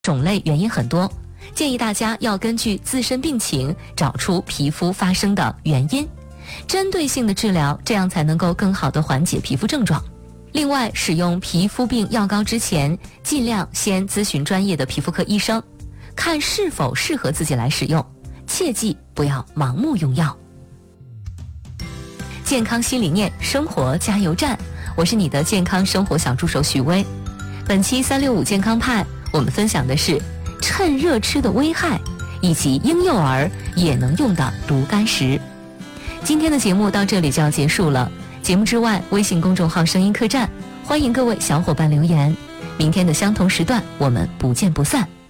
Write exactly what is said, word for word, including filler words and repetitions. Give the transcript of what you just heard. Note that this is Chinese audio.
种类原因很多，建议大家要根据自身病情找出皮肤发生的原因，针对性的治疗，这样才能够更好的缓解皮肤症状。另外，使用皮肤病药膏之前，尽量先咨询专业的皮肤科医生，看是否适合自己来使用，切记不要盲目用药。健康新理念，生活加油站，我是你的健康生活小助手许薇。本期三六五健康派，我们分享的是趁热吃的危害，以及婴幼儿也能用的毒矸石。今天的节目到这里就要结束了，节目之外，微信公众号声音客栈，欢迎各位小伙伴留言。明天的相同时段，我们不见不散。